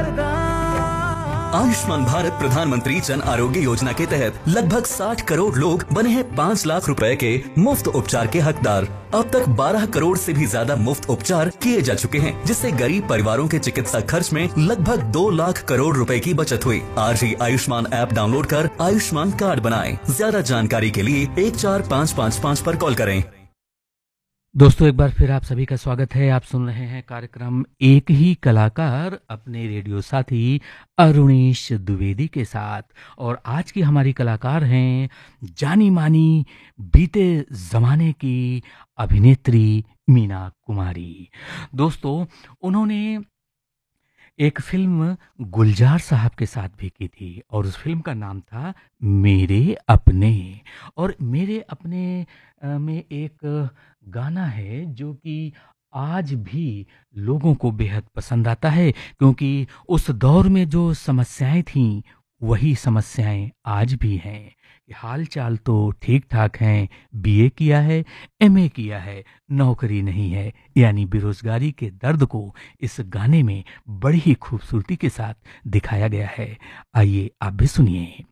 आयुष्मान भारत प्रधानमंत्री जन आरोग्य योजना के तहत लगभग 60 करोड़ लोग बने हैं 5 लाख रुपए के मुफ्त उपचार के हकदार। अब तक 12 करोड़ से भी ज्यादा मुफ्त उपचार किए जा चुके हैं, जिससे गरीब परिवारों के चिकित्सा खर्च में लगभग 2 लाख करोड़ रुपए की बचत हुई। आज ही आयुष्मान ऐप डाउनलोड कर आयुष्मान कार्ड बनाएं। ज्यादा जानकारी के लिए 14555 पर कॉल करें। दोस्तों, एक बार फिर आप सभी का स्वागत है। आप सुन रहे हैं कार्यक्रम एक ही कलाकार अपने रेडियो साथी अरुणेश द्विवेदी के साथ। और आज की हमारी कलाकार हैं जानी मानी बीते जमाने की अभिनेत्री मीना कुमारी। दोस्तों, उन्होंने एक फिल्म गुलजार साहब के साथ भी की थी और उस फिल्म का नाम था मेरे अपने। और मेरे अपने में एक गाना है जो कि आज भी लोगों को बेहद पसंद आता है, क्योंकि उस दौर में जो समस्याएं थीं वही समस्याएं आज भी हैं। कि हाल चाल तो ठीक ठाक हैं, बीए किया है, एमए किया है, नौकरी नहीं है, यानी बेरोजगारी के दर्द को इस गाने में बड़ी ही खूबसूरती के साथ दिखाया गया है। आइए आप भी सुनिए।